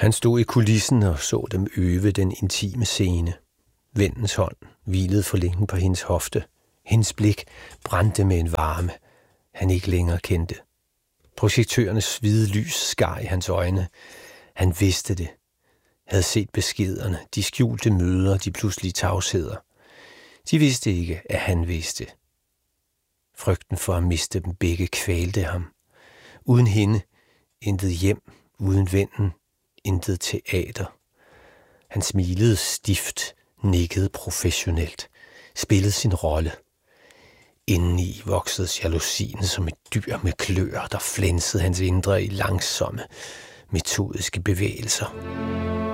Han stod i kulissen og så dem øve den intime scene. Vennens hånd hvilede for længe på hendes hofte. Hendes blik brændte med en varme, han ikke længere kendte. Projektørernes hvide lys skar i hans øjne. Han vidste det. Havde set beskederne, de skjulte møder, de pludselige tavsheder. De vidste ikke, at han vidste. Frygten for at miste dem begge kvalte ham. Uden hende, intet hjem, uden vennen, intet teater. Han smilede stift, nikkede professionelt, spillede sin rolle. Indeni voksede jalousien som et dyr med kløer, der flænsede hans indre i langsomme, metodiske bevægelser.